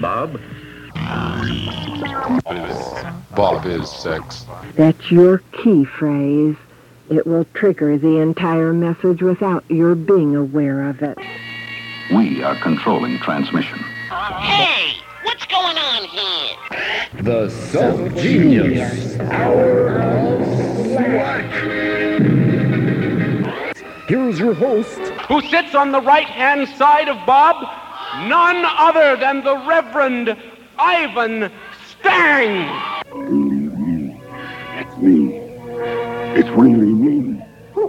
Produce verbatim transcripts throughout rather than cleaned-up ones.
Bob? Bob is sex. That's your key phrase. It will trigger the entire message without your being aware of it. We are controlling transmission. Hey, what's going on here? The Self-Genius Hour of Slack. Here's your host, who sits on the right-hand side of Bob, none other than the Reverend Ivan Stang. It's me. It's really me.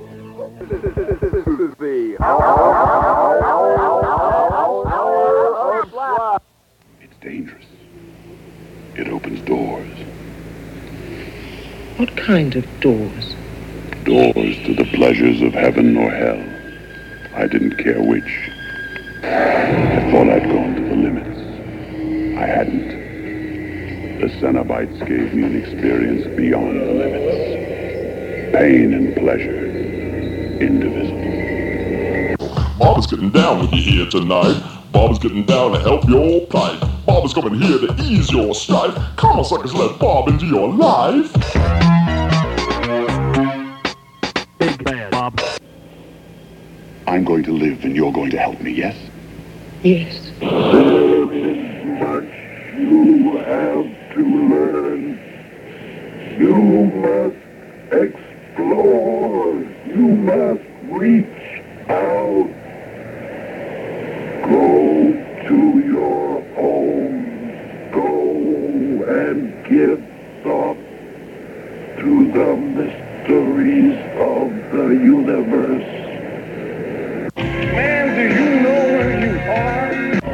It's dangerous. It opens doors. What kind of doors? Doors to the pleasures of heaven or hell. I didn't care which. I thought I'd gone to the limits. I hadn't. The Cenobites gave me an experience beyond the limits. Pain and pleasure, indivisible. Bob is getting down with you here tonight. Bob is getting down to help your plight. Bob is coming here to ease your strife. Come on, suckers, let Bob into your life. Big bad Bob. I'm going to live and you're going to help me, yes? Yes. There is much you have to learn. You must explore. You must reach out. Go to your home. Go and give thought to the mysteries of the universe. Man, do you know where you are?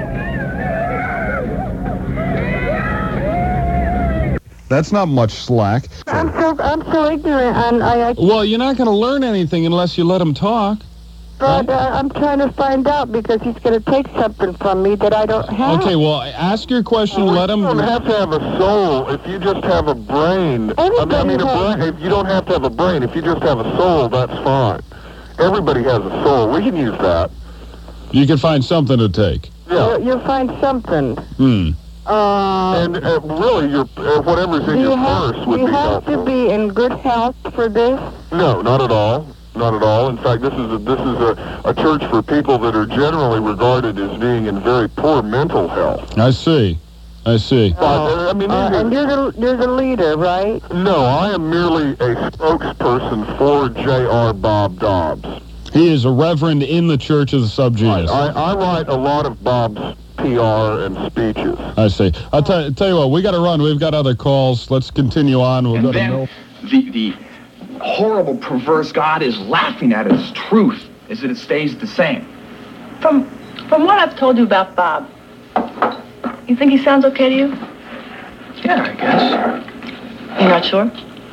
That's not much slack. I'm so I'm so ignorant, and I. I well, you're not going to learn anything unless you let him talk. But uh, I'm trying to find out because he's going to take something from me that I don't have. Okay, well, ask your question. Well, let him. You don't have to have a soul if you just have a brain. I mean, I mean a brain. If you don't have to have a brain. If you just have a soul, that's fine. Everybody has a soul. We can use that. You can find something to take. Yeah. You, you'll find something. Hmm. Uh, and uh, really, your uh, whatever's in your have, purse would be be helpful. You have to be in good health for this? No, not at all. Not at all. In fact, this is a, this is a, a church for people that are generally regarded as being in very poor mental health. I see. I see. Uh, uh, I mean, uh, and you're the you're the leader, right? No, I am merely a spokesperson for J R Bob Dobbs. He is a reverend in the Church of the Subgenius. I, I, I write a lot of Bob's P R and speeches. I see. I'll t- tell you what, we got to run. We've got other calls. Let's continue on. We'll and go to then Mil- the, the horrible, perverse God is laughing at his truth is that it stays the same. From, from what I've told you about Bob, you think he sounds okay to you? Yeah, I guess. You're not sure?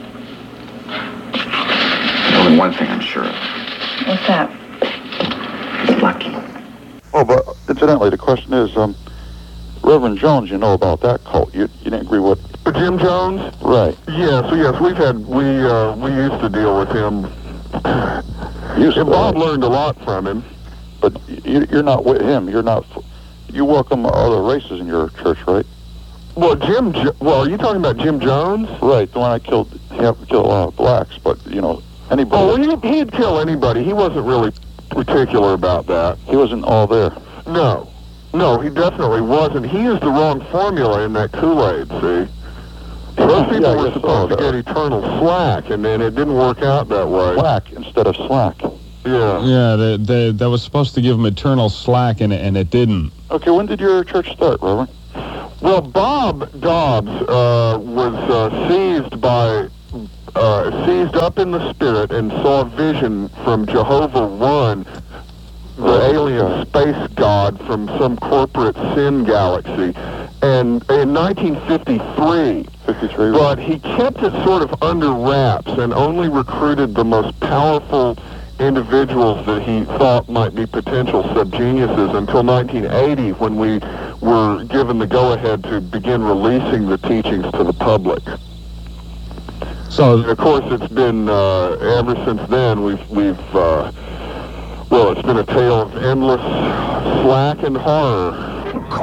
There's only one thing I'm sure of. What's that? He's lucky. Oh, but incidentally, the question is, um, Reverend Jones, you know about that cult. You you didn't agree with Jim Jones? Right. Yes, yes, we've had, we uh, we used to deal with him. Used and Bob learned a lot from him. But you, you're not with him. You're not, you welcome other races in your church, right? Well, Jim, well, are you talking about Jim Jones? Right, the one I killed, he happened to kill a lot of blacks, but, you know, anybody. Oh, he, he'd kill anybody. He wasn't really particular about that. He wasn't all there. No. No, he definitely wasn't. He used the wrong formula in that Kool-Aid, see? Those people yeah, were supposed to get eternal slack, and then it didn't work out that way. Slack instead of slack. Yeah. Yeah, they, they, that was supposed to give him eternal slack, and, and it didn't. Okay, when did your church start, Reverend? Well, Bob Dobbs uh, was uh, seized by, uh, seized up in the spirit and saw a vision from Jehovah One, the alien space god from some corporate sin galaxy, and in nineteen fifty-three, fifty-three, but he kept it sort of under wraps and only recruited the most powerful individuals that he thought might be potential subgeniuses until nineteen eighty, when we were given the go-ahead to begin releasing the teachings to the public. So, and of course, it's been uh, ever since then. We've we've uh, well, it's been a tale of endless slack and horror. Callers.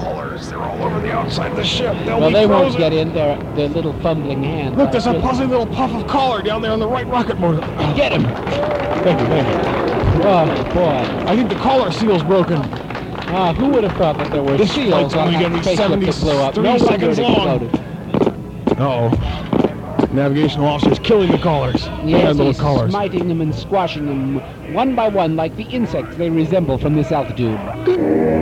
seals. They're all over the outside of the ship. They'll well, be they frozen. won't get in. They're, they're little fumbling hands. Look, there's a puzzling little puff of color down there on the right rocket motor. Get him! Thank you, thank you. Oh, boy. I think the collar seal's broken. Ah, who would have thought that there were This seals flight's on only that gonna be spaceship that blew up? seventy-three No wonder seconds it long. exploded. Uh-oh. Navigational officer's killing the collars. Yes, little he's collars. smiting them and squashing them one by one like the insects they resemble from this altitude.